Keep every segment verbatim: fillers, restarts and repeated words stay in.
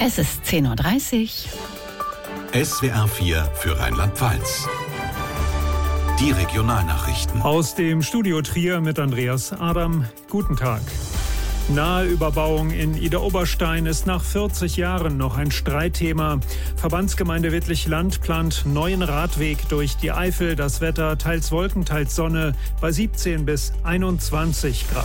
Es ist zehn Uhr dreißig. S W R vier für Rheinland-Pfalz. Die Regionalnachrichten. Aus dem Studio Trier mit Andreas Adam. Guten Tag. Nahe Überbauung in Idar-Oberstein ist nach vierzig Jahren noch ein Streitthema. Verbandsgemeinde Wittlich-Land plant neuen Radweg durch die Eifel. Das Wetter teils Wolken, teils Sonne bei siebzehn bis einundzwanzig Grad.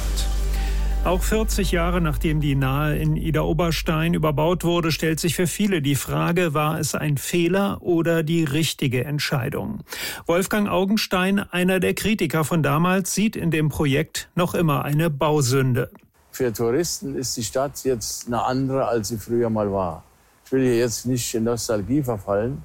Auch vierzig Jahre nachdem die Nahe in Idar-Oberstein überbaut wurde, stellt sich für viele die Frage, war es ein Fehler oder die richtige Entscheidung? Wolfgang Augenstein, einer der Kritiker von damals, sieht in dem Projekt noch immer eine Bausünde. Für Touristen ist die Stadt jetzt eine andere, als sie früher mal war. Ich will hier jetzt nicht in Nostalgie verfallen,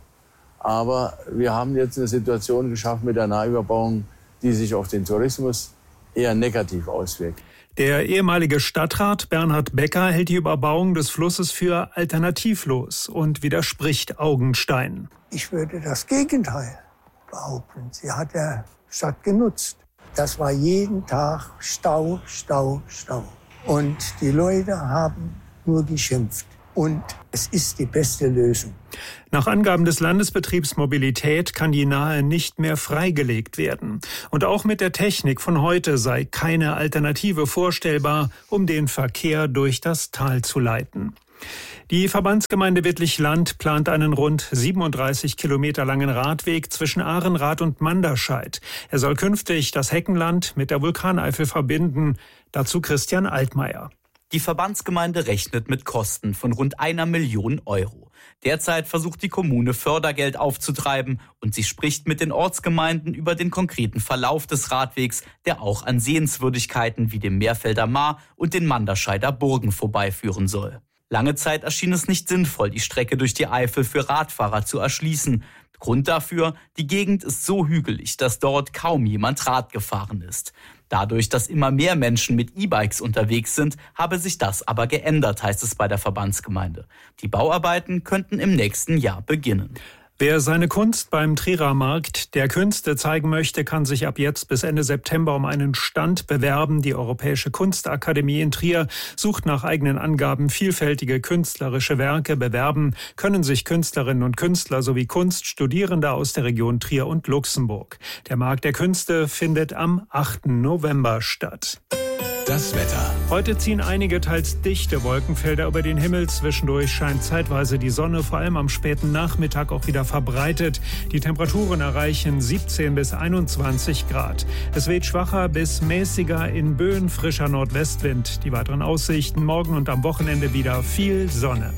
aber wir haben jetzt eine Situation geschaffen mit der Nahüberbauung, die sich auf den Tourismus eher negativ auswirkt. Der ehemalige Stadtrat Bernhard Becker hält die Überbauung des Flusses für alternativlos und widerspricht Augenstein. Ich würde das Gegenteil behaupten. Sie hat der Stadt genutzt. Das war jeden Tag Stau, Stau, Stau. Und die Leute haben nur geschimpft. Und es ist die beste Lösung. Nach Angaben des Landesbetriebs Mobilität kann die Nahe nicht mehr freigelegt werden. Und auch mit der Technik von heute sei keine Alternative vorstellbar, um den Verkehr durch das Tal zu leiten. Die Verbandsgemeinde Wittlich-Land plant einen rund siebenunddreißig Kilometer langen Radweg zwischen Ahrenrath und Manderscheid. Er soll künftig das Heckenland mit der Vulkaneifel verbinden. Dazu Christian Altmaier. Die Verbandsgemeinde rechnet mit Kosten von rund einer Million Euro. Derzeit versucht die Kommune Fördergeld aufzutreiben und sie spricht mit den Ortsgemeinden über den konkreten Verlauf des Radwegs, der auch an Sehenswürdigkeiten wie dem Meerfelder Maar und den Manderscheider Burgen vorbeiführen soll. Lange Zeit erschien es nicht sinnvoll, die Strecke durch die Eifel für Radfahrer zu erschließen. Grund dafür, die Gegend ist so hügelig, dass dort kaum jemand Rad gefahren ist. Dadurch, dass immer mehr Menschen mit E-Bikes unterwegs sind, habe sich das aber geändert, heißt es bei der Verbandsgemeinde. Die Bauarbeiten könnten im nächsten Jahr beginnen. Wer seine Kunst beim Trierer Markt der Künste zeigen möchte, kann sich ab jetzt bis Ende September um einen Stand bewerben. Die Europäische Kunstakademie in Trier sucht nach eigenen Angaben vielfältige künstlerische Werke. Bewerben können sich Künstlerinnen und Künstler sowie Kunststudierende aus der Region Trier und Luxemburg. Der Markt der Künste findet am achten November statt. Das Wetter. Heute ziehen einige teils dichte Wolkenfelder über den Himmel. Zwischendurch scheint zeitweise die Sonne, vor allem am späten Nachmittag auch wieder verbreitet. Die Temperaturen erreichen siebzehn bis einundzwanzig Grad. Es weht schwacher bis mäßiger in Böen, frischer Nordwestwind. Die weiteren Aussichten: morgen und am Wochenende wieder viel Sonne.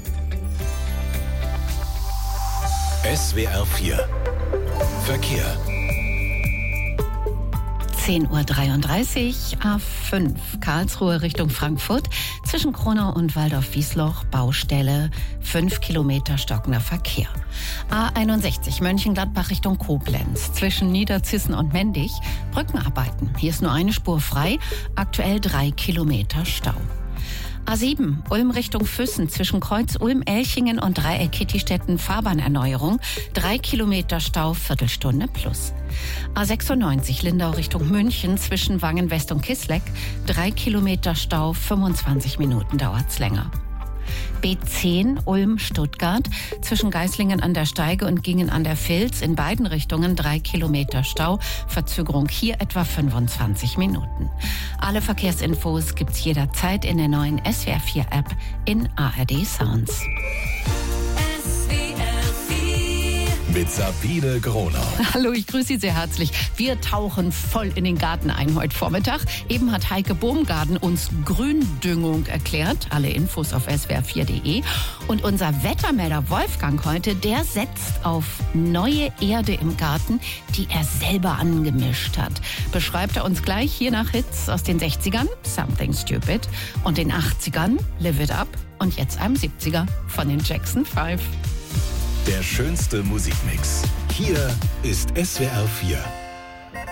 S W R vier Verkehr. zehn Uhr dreiunddreißig, A fünf, Karlsruhe Richtung Frankfurt. Zwischen Kronau und Waldorf-Wiesloch, Baustelle, fünf Kilometer stockender Verkehr. A einundsechzig, Mönchengladbach Richtung Koblenz. Zwischen Niederzissen und Mendig, Brückenarbeiten. Hier ist nur eine Spur frei, aktuell drei Kilometer Stau. A sieben, Ulm Richtung Füssen, zwischen Kreuz Ulm-Elchingen und Dreieck-Kittistetten, Fahrbahnerneuerung, drei Kilometer Stau, Viertelstunde plus. A sechsundneunzig, Lindau Richtung München, zwischen Wangen-West und Kisleck, drei Kilometer Stau, fünfundzwanzig Minuten dauert's länger. B zehn, Ulm-Stuttgart, zwischen Geislingen an der Steige und Gingen an der Vilz, in beiden Richtungen drei Kilometer Stau, Verzögerung hier etwa fünfundzwanzig Minuten. Alle Verkehrsinfos gibt's jederzeit in der neuen S W R vier App in A R D Sounds. Mit Sabine Gronau. Hallo, ich grüße Sie sehr herzlich. Wir tauchen voll in den Garten ein heute Vormittag. Eben hat Heike Bohmgarten uns Gründüngung erklärt. Alle Infos auf S W R vier punkt de. Und unser Wettermelder Wolfgang heute, der setzt auf neue Erde im Garten, die er selber angemischt hat. Beschreibt er uns gleich hier nach Hits aus den sechzigern, Something Stupid, und den achtzigern, Live It Up, und jetzt einem siebziger von den Jackson Five. Der schönste Musikmix. Hier ist S W R vier.